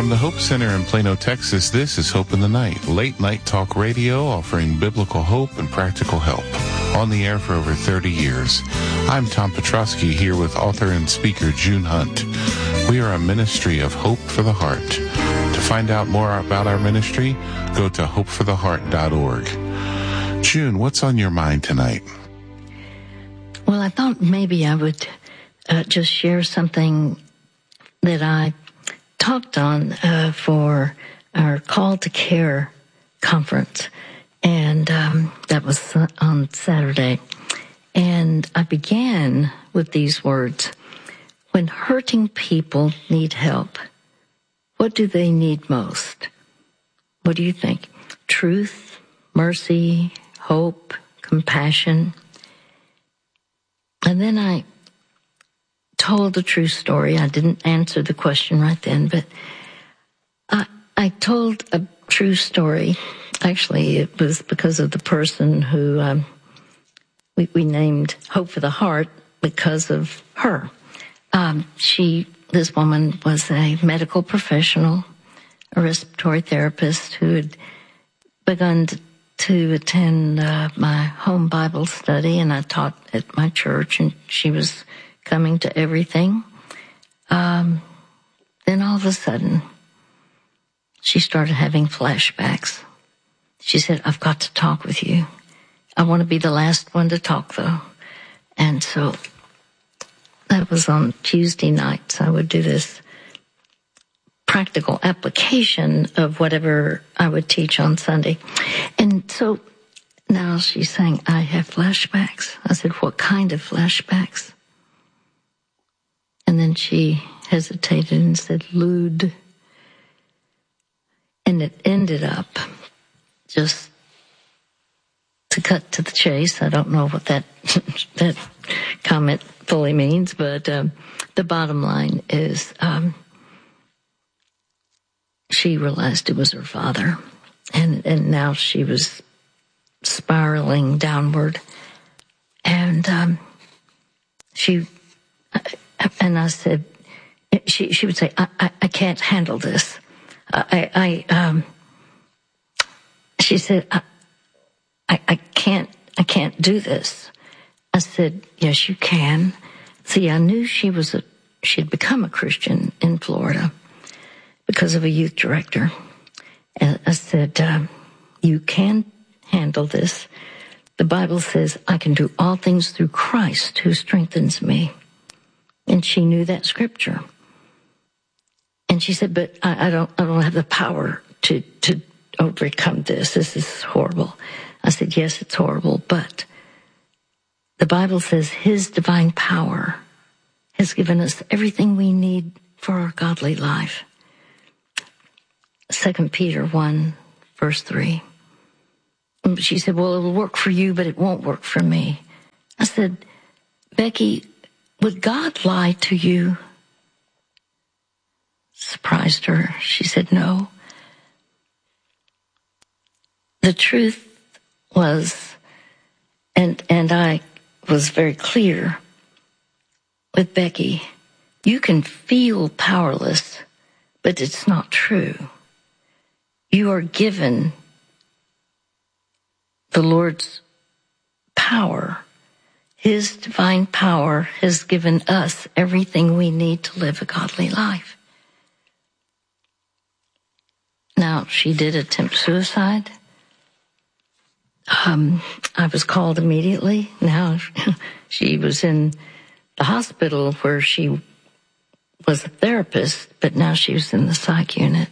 From the Hope Center in Plano, Texas, this is Hope in the Night, late night talk radio offering biblical hope and practical help. On the air for over 30 years. I'm Tom Petrosky here with author and speaker June Hunt. We are a ministry of Hope for the Heart. To find out more about our ministry, go to hopefortheheart.org. June, what's on your mind tonight? Well, I thought maybe I would just share something that I talked on for our Call to Care conference, and that was on Saturday. And I began with these words: when hurting people need help, what do they need most? What do you think? Truth, mercy, hope, compassion. And then I told the true story. I didn't answer the question right then, but I told a true story. Actually, it was because of the person who we named Hope for the Heart because of her. This woman was a medical professional, a respiratory therapist who had begun to attend my home Bible study, and I taught at my church, and she was coming to everything. Then all of a sudden, she started having flashbacks. She said, "I've got to talk with you. I want to be the last one to talk, though." And so that was on Tuesday nights. I would do this practical application of whatever I would teach on Sunday. And so now she's saying, "I have flashbacks." I said, "What kind of flashbacks?" And then she hesitated and said, "Lewd." And it ended up, just to cut to the chase, I don't know what that comment fully means, but the bottom line is she realized it was her father, and now she was spiraling downward. And I said, she would say, I can't handle this. She said, I can't do this. I said, "Yes, you can." See, I knew she had become a Christian in Florida because of a youth director. And I said, "You can handle this. The Bible says I can do all things through Christ who strengthens me." And she knew that scripture. And she said, "But I don't have the power to overcome this. This is horrible." I said, "Yes, it's horrible, but the Bible says His divine power has given us everything we need for our godly life." 2 Peter 1, verse 3. And she said, "Well, it'll work for you, but it won't work for me." I said, "Becky, would God lie to you?" Surprised her. She said, "No." The truth was, and I was very clear with Becky, you can feel powerless, but it's not true. You are given the Lord's power. His divine power has given us everything we need to live a godly life. Now, she did attempt suicide. I was called immediately. Now, she was in the hospital where she was a therapist, but now she was in the psych unit.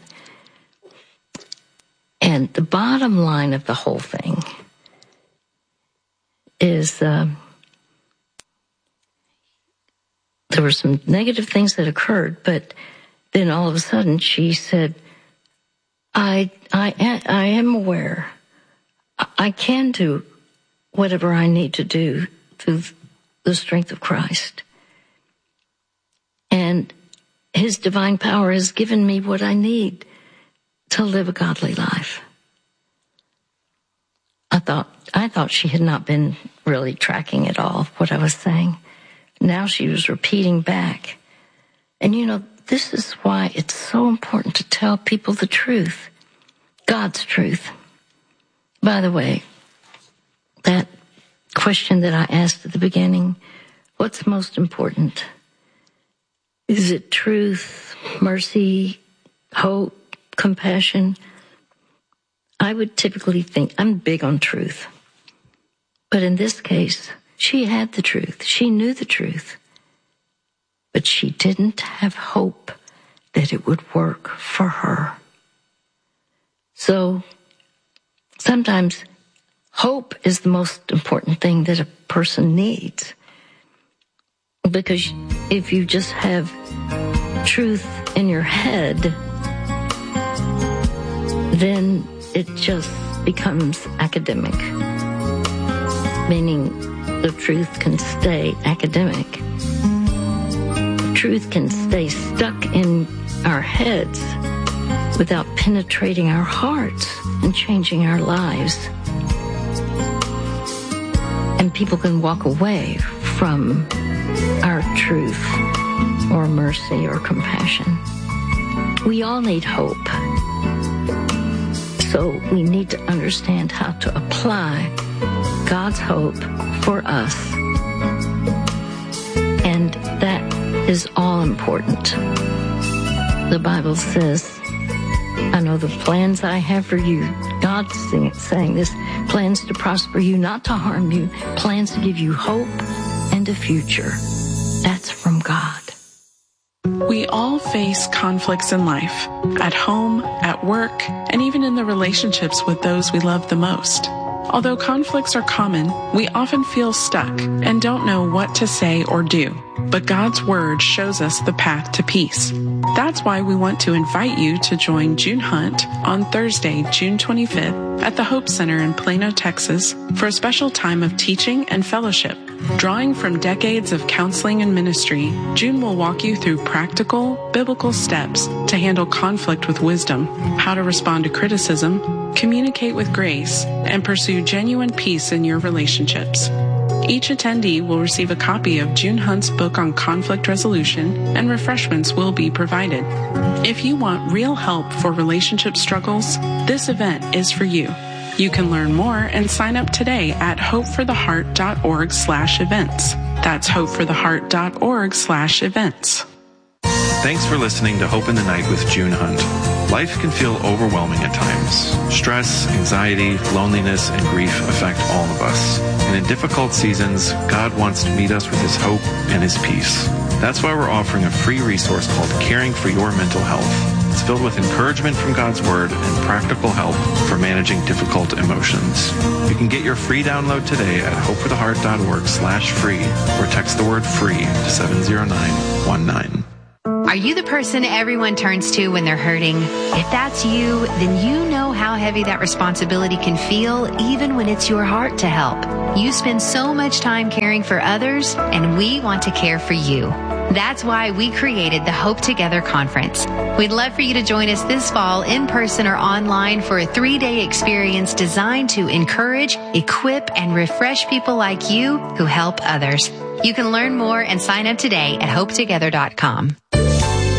And the bottom line of the whole thing is there were some negative things that occurred, but then all of a sudden she said, I am aware. I can do whatever I need to do through the strength of Christ. And His divine power has given me what I need to live a godly life. I thought she had not been really tracking at all what I was saying. Now she was repeating back. And this is why it's so important to tell people the truth, God's truth. By the way, that question that I asked at the beginning, what's most important? Is it truth, mercy, hope, compassion? I would typically think I'm big on truth. But in this case, she had the truth. She knew the truth. But she didn't have hope that it would work for her. So sometimes hope is the most important thing that a person needs. Because if you just have truth in your head, then it just becomes academic, meaning the truth can stay academic. Truth can stay stuck in our heads without penetrating our hearts and changing our lives. And people can walk away from our truth or mercy or compassion. We all need hope. So we need to understand how to apply God's hope for us. And that is all important. The Bible says, I know the plans I have for you. God's saying this, plans to prosper you, not to harm you, plans to give you hope and a future. That's from God. We all face conflicts in life, at home, at work, and even in the relationships with those we love the most. Although conflicts are common, we often feel stuck and don't know what to say or do. But God's Word shows us the path to peace. That's why we want to invite you to join June Hunt on Thursday, June 25th at the Hope Center in Plano, Texas for a special time of teaching and fellowship. Drawing from decades of counseling and ministry, June will walk you through practical, biblical steps to handle conflict with wisdom, how to respond to criticism, communicate with grace, and pursue genuine peace in your relationships. Each attendee will receive a copy of June Hunt's book on conflict resolution, and refreshments will be provided. If you want real help for relationship struggles, this event is for you. You can learn more and sign up today at hopefortheheart.org/events. That's hopefortheheart.org/events. Thanks for listening to Hope in the Night with June Hunt. Life can feel overwhelming at times. Stress, anxiety, loneliness, and grief affect all of us. And in difficult seasons, God wants to meet us with His hope and His peace. That's why we're offering a free resource called Caring for Your Mental Health. It's filled with encouragement from God's Word and practical help for managing difficult emotions. You can get your free download today at hopefortheheart.org/free or text the word free to 70919. Are you the person everyone turns to when they're hurting? If that's you, then you know how heavy that responsibility can feel, even when it's your heart to help. You spend so much time caring for others, and we want to care for you. That's why we created the Hope Together Conference. We'd love for you to join us this fall in person or online for a 3-day experience designed to encourage, equip, and refresh people like you who help others. You can learn more and sign up today at hopetogether.com.